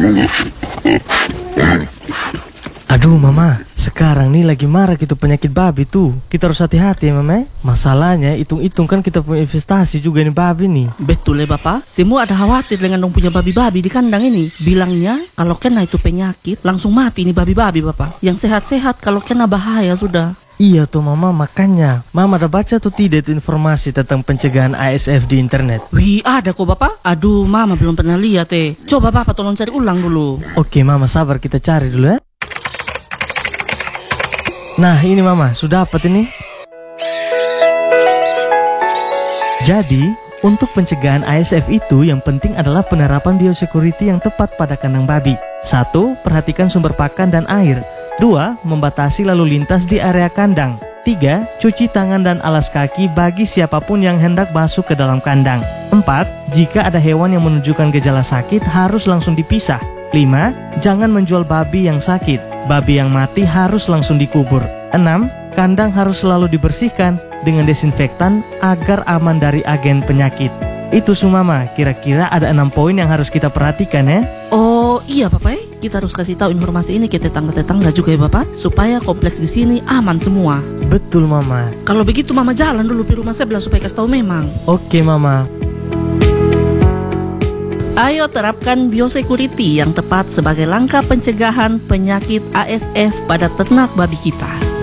Aduh mama, sekarang nih lagi marak itu penyakit babi tuh. Kita harus hati-hati ya mama. Masalahnya hitung-hitung kan kita punya investasi juga nih babi nih. Betul ya Bapak, semua ada khawatir dengan dong punya babi-babi di kandang ini. Bilangnya kalau kena itu penyakit langsung mati nih babi-babi Bapak. Yang sehat-sehat kalau kena bahaya sudah. Iya tuh mama, makanya mama ada baca tuh tidak itu informasi tentang pencegahan ASF di internet. Wih ada kok Bapak. Aduh mama belum pernah lihat Coba Bapak tolong cari ulang dulu. Oke mama, sabar, kita cari dulu ya. Nah ini mama, sudah dapat ini. Jadi, untuk pencegahan ASF itu yang penting adalah penerapan biosecurity yang tepat pada kandang babi. 1. Perhatikan sumber pakan dan air. 2. Membatasi lalu lintas di area kandang. 3. Cuci tangan dan alas kaki bagi siapapun yang hendak masuk ke dalam kandang. 4. Jika ada hewan yang menunjukkan gejala sakit harus langsung dipisah. 5. Jangan menjual babi yang sakit. Babi yang mati harus langsung dikubur. 6. Kandang harus selalu dibersihkan dengan desinfektan agar aman dari agen penyakit. Itu Mama, kira-kira ada 6 poin yang harus kita perhatikan ya. Oh iya Bapak kita harus kasih tahu informasi ini ke tetangga-tetangga juga ya Bapak, supaya kompleks di sini aman semua. Betul Mama. Kalau begitu Mama jalan dulu di rumah sebelah supaya kasih tahu memang. Oke Mama. Ayo terapkan biosecurity yang tepat sebagai langkah pencegahan penyakit ASF pada ternak babi kita.